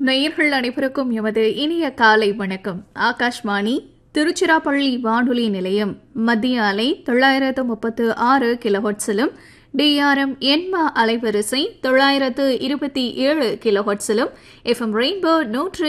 நேயர்கள் அனைவருக்கும் எமது இனிய காலை வணக்கம். ஆகாஷ்வாணி திருச்சிராப்பள்ளி வானொலி நிலையம் மத்திய அலை 936 கிலோஹெர்ட்ஸிலும் டிஆர்எம் எண்மா அலைவரிசை 927 கிலோஹெர்ட்ஸிலும் எஃப்எம் ரெயின்போ 100